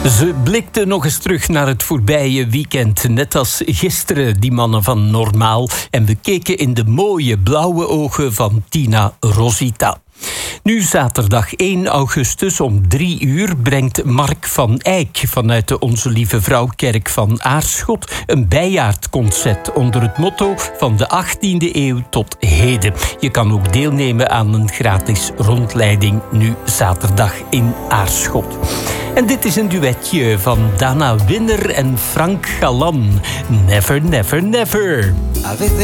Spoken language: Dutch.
Ze blikten nog eens terug naar het voorbije weekend. Net als gisteren, die mannen van Normaal. En we keken in de mooie blauwe ogen van Tina Rosita. Nu zaterdag 1 augustus om 3 uur brengt Mark van Eyck vanuit de Onze Lieve Vrouwkerk van Aarschot een bijaardconcert onder het motto van de 18e eeuw tot heden. Je kan ook deelnemen aan een gratis rondleiding nu zaterdag in Aarschot. En dit is een duetje van Dana Winner en Frank Galan. Never, never, never.